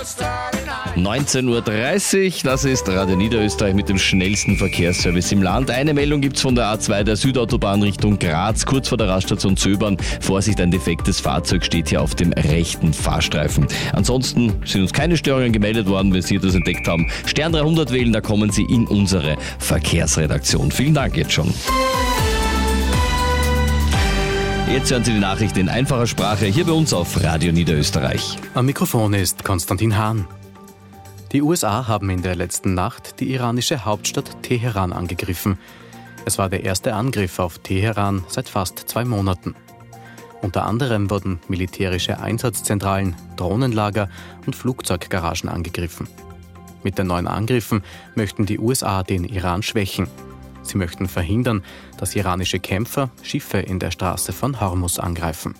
19.30 Uhr, das ist Radio Niederösterreich mit dem schnellsten Verkehrsservice im Land. Eine Meldung gibt's von der A2 der Südautobahn Richtung Graz, kurz vor der Raststation Zöbern. Vorsicht, ein defektes Fahrzeug steht hier auf dem rechten Fahrstreifen. Ansonsten sind uns keine Störungen gemeldet worden, wenn Sie das entdeckt haben. Stern 300 wählen, da kommen Sie in unsere Verkehrsredaktion. Vielen Dank jetzt schon. Jetzt hören Sie die Nachrichten in einfacher Sprache hier bei uns auf Radio Niederösterreich. Am Mikrofon ist Konstantin Hahn. Die USA haben in der letzten Nacht die iranische Hauptstadt Teheran angegriffen. Es war der erste Angriff auf Teheran seit fast 2 Monaten. Unter anderem wurden militärische Einsatzzentralen, Drohnenlager und Flugzeuggaragen angegriffen. Mit den neuen Angriffen möchten die USA den Iran schwächen. Sie möchten verhindern, dass iranische Kämpfer Schiffe in der Straße von Hormuz angreifen.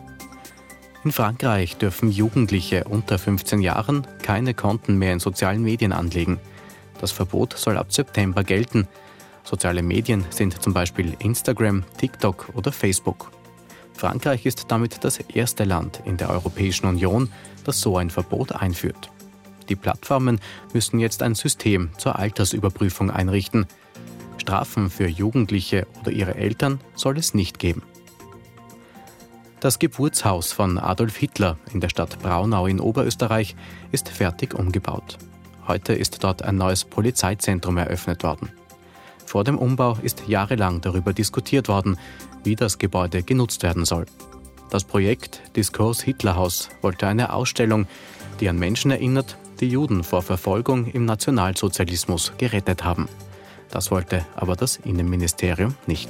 In Frankreich dürfen Jugendliche unter 15 Jahren keine Konten mehr in sozialen Medien anlegen. Das Verbot soll ab September gelten. Soziale Medien sind zum Beispiel Instagram, TikTok oder Facebook. Frankreich ist damit das erste Land in der Europäischen Union, das so ein Verbot einführt. Die Plattformen müssen jetzt ein System zur Altersüberprüfung einrichten. Strafen für Jugendliche oder ihre Eltern soll es nicht geben. Das Geburtshaus von Adolf Hitler in der Stadt Braunau in Oberösterreich ist fertig umgebaut. Heute ist dort ein neues Polizeizentrum eröffnet worden. Vor dem Umbau ist jahrelang darüber diskutiert worden, wie das Gebäude genutzt werden soll. Das Projekt Diskurs Hitlerhaus wollte eine Ausstellung, die an Menschen erinnert, die Juden vor Verfolgung im Nationalsozialismus gerettet haben. Das wollte aber das Innenministerium nicht.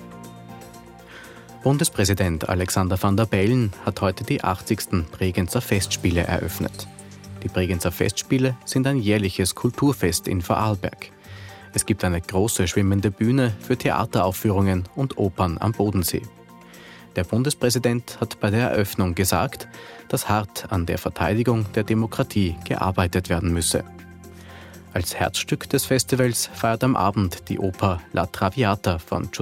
Bundespräsident Alexander Van der Bellen hat heute die 80. Bregenzer Festspiele eröffnet. Die Bregenzer Festspiele sind ein jährliches Kulturfest in Vorarlberg. Es gibt eine große schwimmende Bühne für Theateraufführungen und Opern am Bodensee. Der Bundespräsident hat bei der Eröffnung gesagt, dass hart an der Verteidigung der Demokratie gearbeitet werden müsse. Als Herzstück des Festivals feiert am Abend die Oper La Traviata von